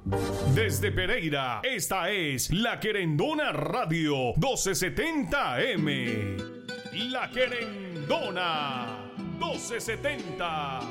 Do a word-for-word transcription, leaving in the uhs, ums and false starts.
Desde Pereira, esta es La Querendona Radio doce setenta A M. La Querendona doce setenta.